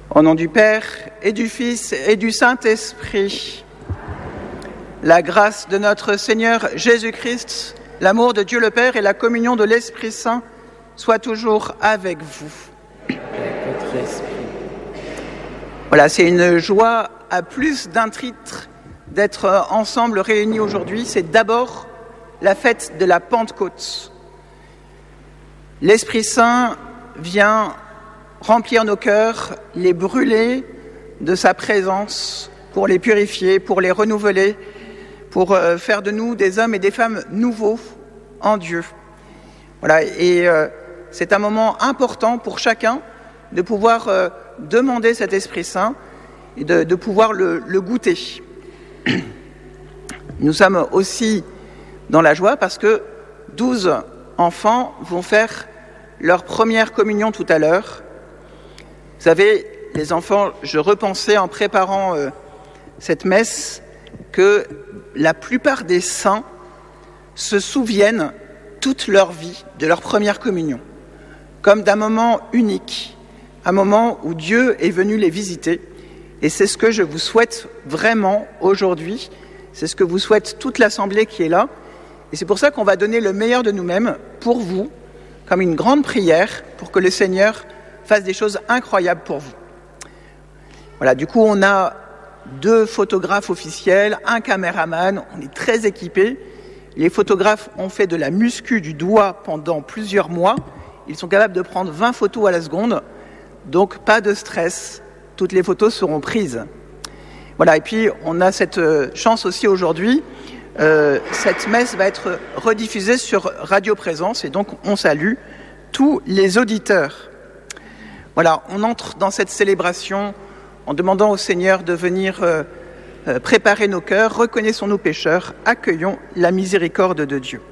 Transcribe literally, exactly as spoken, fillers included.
Au nom du Père et du Fils et du Saint-Esprit, la grâce de notre Seigneur Jésus-Christ, l'amour de Dieu le Père et la communion de l'Esprit Saint soient toujours avec vous. Avec votre esprit. Voilà, c'est une joie à plus d'un titre d'être ensemble réunis aujourd'hui. C'est d'abord la fête de la Pentecôte. L'Esprit Saint vient remplir nos cœurs, les brûler de sa présence pour les purifier, pour les renouveler, pour faire de nous des hommes et des femmes nouveaux en Dieu. Voilà, et euh, c'est un moment important pour chacun de pouvoir euh, demander cet Esprit Saint et de, de pouvoir le, le goûter. Nous sommes aussi dans la joie parce que douze enfants vont faire leur première communion tout à l'heure. Vous savez, les enfants, je repensais en préparant euh, cette messe que la plupart des saints se souviennent toute leur vie de leur première communion, comme d'un moment unique, un moment où Dieu est venu les visiter. Et c'est ce que je vous souhaite vraiment aujourd'hui, c'est ce que vous souhaite toute l'Assemblée qui est là. Et c'est pour ça qu'on va donner le meilleur de nous-mêmes pour vous, comme une grande prière, pour que le Seigneur fasse des choses incroyables pour vous. Voilà, du coup, on a deux photographes officiels, un caméraman, on est très équipés. Les photographes ont fait de la muscu du doigt pendant plusieurs mois. Ils sont capables de prendre vingt photos à la seconde, donc pas de stress, toutes les photos seront prises. Voilà, et puis on a cette chance aussi aujourd'hui, euh, cette messe va être rediffusée sur Radio Présence et donc on salue tous les auditeurs. Voilà, on entre dans cette célébration en demandant au Seigneur de venir euh, euh, préparer nos cœurs, reconnaissons nos pécheurs, accueillons la miséricorde de Dieu.